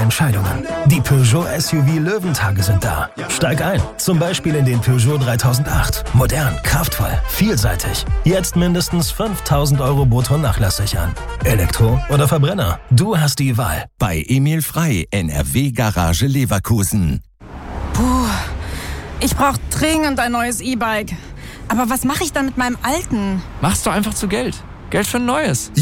Entscheidungen. Die Peugeot SUV Löwentage sind da. Steig ein, zum Beispiel in den Peugeot 3008. Modern, kraftvoll, vielseitig. Jetzt mindestens 5.000 € brutto nachlasssichern. Elektro oder Verbrenner? Du hast die Wahl. Bei Emil Frei, NRW Garage Leverkusen. Puh, ich brauche dringend ein neues E-Bike. Aber was mache ich dann mit meinem alten? Machst du einfach zu Geld. Geld für ein neues.